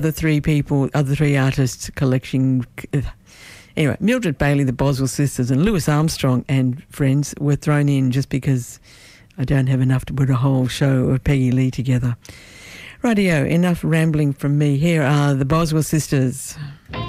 The other three artists collection. Anyway, Mildred Bailey, the Boswell sisters, and Louis Armstrong and friends were thrown in just because I don't have enough to put a whole show of Peggy Lee together. Rightio, enough rambling from me. Here are the Boswell sisters.